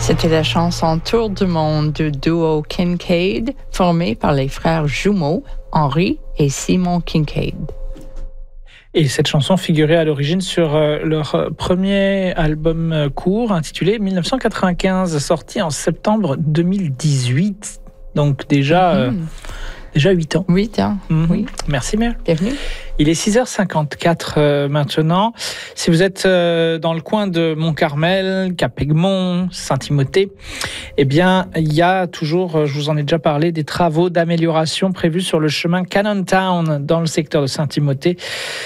C'était la chanson Tour du monde du duo Kincaid, formé par les frères jumeaux Henry et Simon Kincaid. Et cette chanson figurait à l'origine sur leur premier album court intitulé 1995, sorti en septembre 2018. Donc déjà 8 ans. 8 ans, oui. Merci Mel. Bienvenue. Il est 6h54 maintenant. Si vous êtes dans le coin de Mont-Carmel, Cap-Aigmont, Saint-Timothée, eh bien, il y a toujours, je vous en ai déjà parlé, des travaux d'amélioration prévus sur le chemin Cannon Town dans le secteur de Saint-Timothée.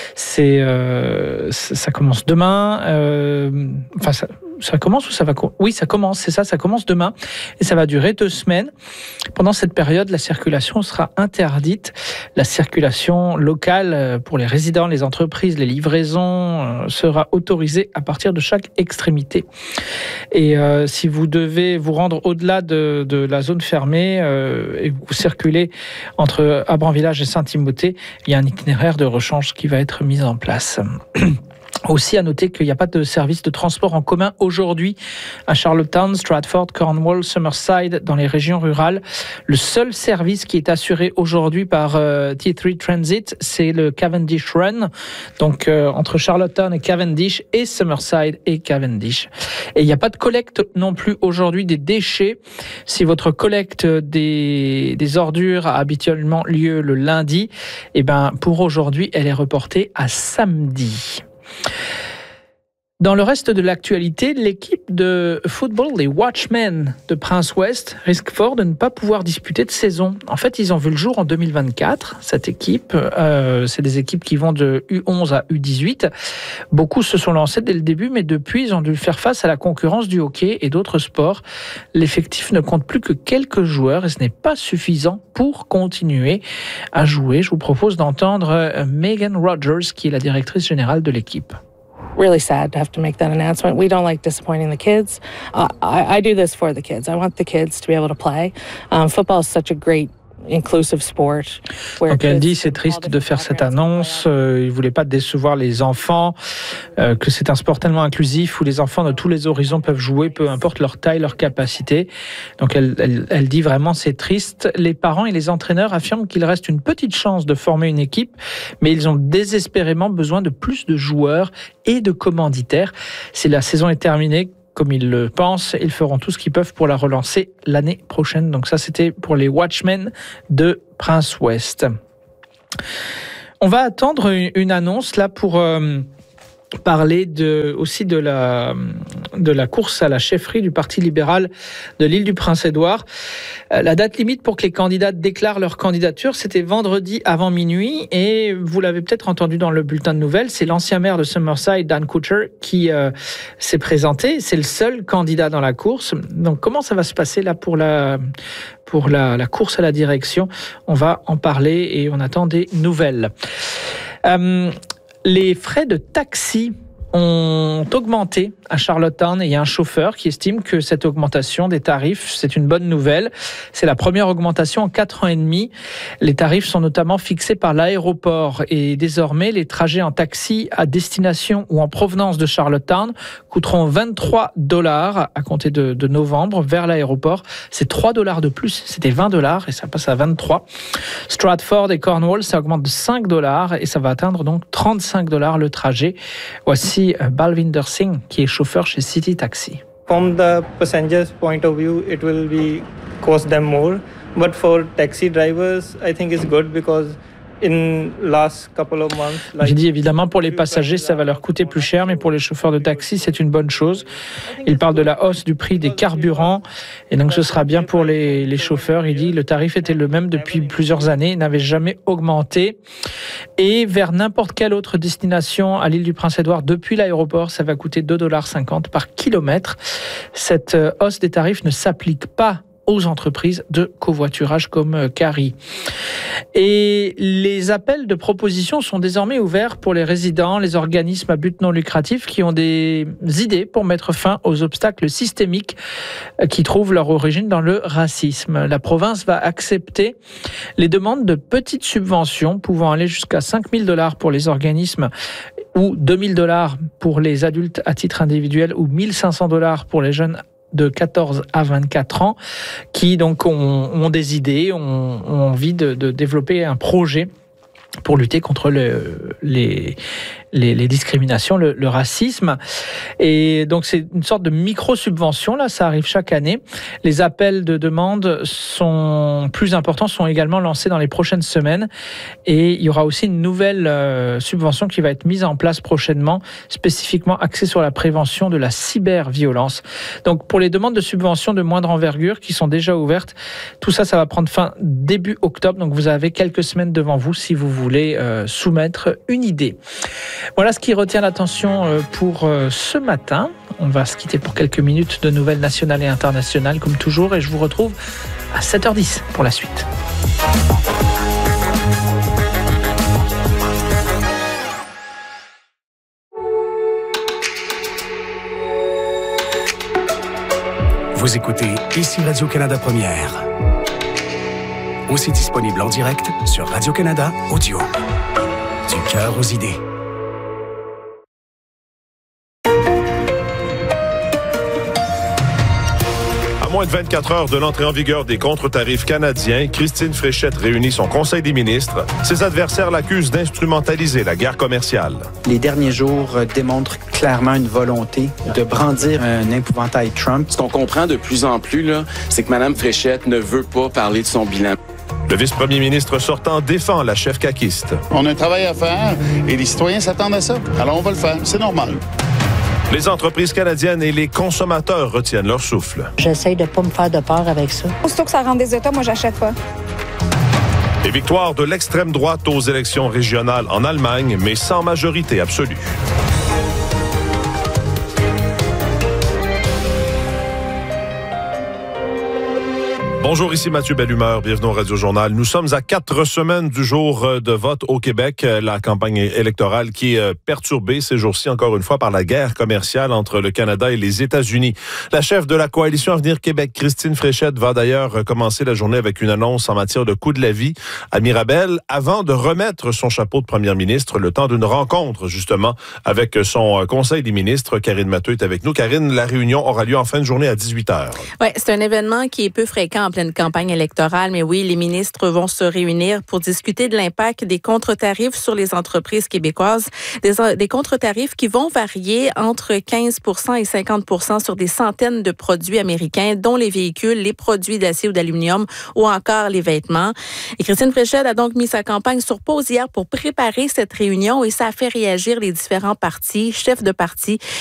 Ça commence demain. Ça commence ou ça va... Oui, ça commence, c'est ça, ça commence demain et ça va durer 2 semaines. Pendant cette période, la circulation sera interdite. La circulation locale pour les résidents, les entreprises, les livraisons sera autorisée à partir de chaque extrémité. Et si vous devez vous rendre au-delà de la zone fermée et vous circulez entre Abran-Village et Saint-Timothée, il y a un itinéraire de rechange qui va être mis en place. Aussi à noter qu'il n'y a pas de service de transport en commun aujourd'hui à Charlottetown, Stratford, Cornwall, Summerside, dans les régions rurales. Le seul service qui est assuré aujourd'hui par T3 Transit, c'est le Cavendish Run, donc entre Charlottetown et Cavendish et Summerside et Cavendish. Et il n'y a pas de collecte non plus aujourd'hui des déchets. Si votre collecte des ordures a habituellement lieu le lundi, eh ben pour aujourd'hui, elle est reportée à samedi. Dans le reste de l'actualité, l'équipe de football, les Watchmen de Prince West, risque fort de ne pas pouvoir disputer de saison. En fait, ils ont vu le jour en 2024, cette équipe. C'est des équipes qui vont de U11 à U18. Beaucoup se sont lancés dès le début, mais depuis, ils ont dû faire face à la concurrence du hockey et d'autres sports. L'effectif ne compte plus que quelques joueurs et ce n'est pas suffisant pour continuer à jouer. Je vous propose d'entendre Megan Rogers, qui est la directrice générale de l'équipe. Really sad to have to make that announcement. We don't like disappointing the kids. I do this for the kids. I want the kids to be able to play. Football is such a great inclusive sport. Donc elle dit c'est triste de faire cette annonce, il ne voulait pas décevoir les enfants, que c'est un sport tellement inclusif où les enfants de tous les horizons peuvent jouer, peu importe leur taille, leur capacité. Donc elle dit vraiment c'est triste. Les parents et les entraîneurs affirment qu'il reste une petite chance de former une équipe, mais ils ont désespérément besoin de plus de joueurs et de commanditaires. Si la saison est terminée, comme ils le pensent, ils feront tout ce qu'ils peuvent pour la relancer l'année prochaine. Donc ça, c'était pour les Watchmen de Prince West. On va attendre une annonce là pour parler aussi de la course à la chefferie du Parti libéral de l'île du Prince-Édouard. La date limite pour que les candidats déclarent leur candidature, c'était vendredi avant minuit et vous l'avez peut-être entendu dans le bulletin de nouvelles, c'est l'ancien maire de Summerside, Dan Kutcher, qui s'est présenté. C'est le seul candidat dans la course. Donc comment ça va se passer là pour la course à la direction? On va en parler et on attend des nouvelles. Les frais de taxi ont augmenté à Charlottetown et il y a un chauffeur qui estime que cette augmentation des tarifs, c'est une bonne nouvelle. C'est la première augmentation en 4 ans et demi. Les tarifs sont notamment fixés par l'aéroport et désormais, les trajets en taxi à destination ou en provenance de Charlottetown coûteront $23 à compter de novembre vers l'aéroport. C'est $3 de plus. C'était $20 et ça passe à 23. Stratford et Cornwall, ça augmente de $5 et ça va atteindre donc $35 le trajet. Voici Balvinder Singh, qui est chauffeur chez City Taxi. From the passenger's point of view, it will be cost them more. But for taxi drivers, I think it's good because J'ai dit évidemment pour les passagers ça va leur coûter plus cher, mais pour les chauffeurs de taxi c'est une bonne chose. Il parle de la hausse du prix des carburants et donc ce sera bien pour les chauffeurs. Il dit le tarif était le même depuis plusieurs années, n'avait jamais augmenté. Et vers n'importe quelle autre destination à l'île du Prince-Édouard depuis l'aéroport, ça va coûter $2,50 par kilomètre. Cette hausse des tarifs ne s'applique pas aux entreprises de covoiturage comme Carrie. Et les appels de propositions sont désormais ouverts pour les résidents, les organismes à but non lucratif qui ont des idées pour mettre fin aux obstacles systémiques qui trouvent leur origine dans le racisme. La province va accepter les demandes de petites subventions pouvant aller jusqu'à $5,000 pour les organismes ou $2,000 pour les adultes à titre individuel ou $1,500 pour les jeunes de 14 à 24 ans qui donc ont des idées, ont envie de développer un projet pour lutter contre les discriminations, le racisme. Et donc, c'est une sorte de micro-subvention. Là, ça arrive chaque année. Les appels de demande sont plus importants, sont également lancés dans les prochaines semaines. Et il y aura aussi une nouvelle subvention qui va être mise en place prochainement, spécifiquement axée sur la prévention de la cyberviolence. Donc, pour les demandes de subventions de moindre envergure qui sont déjà ouvertes, tout ça, ça va prendre fin début octobre. Donc, vous avez quelques semaines devant vous si vous voulez soumettre une idée. Voilà ce qui retient l'attention pour ce matin. On va se quitter pour quelques minutes de nouvelles nationales et internationales comme toujours et je vous retrouve à 7h10 pour la suite. Vous écoutez ici Radio-Canada Première. Aussi disponible en direct sur Radio-Canada Audio. Du cœur aux idées. À moins de 24 heures de l'entrée en vigueur des contre-tarifs canadiens, Christine Fréchette réunit son conseil des ministres. Ses adversaires l'accusent d'instrumentaliser la guerre commerciale. Les derniers jours démontrent clairement une volonté de brandir un épouvantail Trump. Ce qu'on comprend de plus en plus, là, c'est que Mme Fréchette ne veut pas parler de son bilan. Le vice-premier ministre sortant défend la chef caquiste. On a un travail à faire et les citoyens s'attendent à ça. Alors on va le faire, c'est normal. Les entreprises canadiennes et les consommateurs retiennent leur souffle. J'essaye de ne pas me faire de peur avec ça. Aussitôt que ça rentre des États, moi, j'achète pas. Et victoire de l'extrême droite aux élections régionales en Allemagne, mais sans majorité absolue. Bonjour, ici Mathieu Bellumeur, bienvenue au Radio-Journal. Nous sommes à 4 semaines du jour de vote au Québec, la campagne électorale qui est perturbée ces jours-ci encore une fois par la guerre commerciale entre le Canada et les États-Unis. La chef de la coalition Avenir Québec, Christine Fréchette, va d'ailleurs commencer la journée avec une annonce en matière de coût de la vie à Mirabel avant de remettre son chapeau de première ministre le temps d'une rencontre justement avec son conseil des ministres. Karine Matteux est avec nous. Karine, la réunion aura lieu en fin de journée à 18h. Oui, c'est un événement qui est peu fréquent en pleine campagne électorale, mais oui, les ministres vont se réunir pour discuter de l'impact des contre-tarifs sur les entreprises québécoises, des contre-tarifs qui vont varier entre 15% et 50% sur des centaines de produits américains, dont les véhicules, les produits d'acier ou d'aluminium ou encore les vêtements. Et Christine Fréchette a donc mis sa campagne sur pause hier pour préparer cette réunion et ça a fait réagir les différents partis, chefs de parti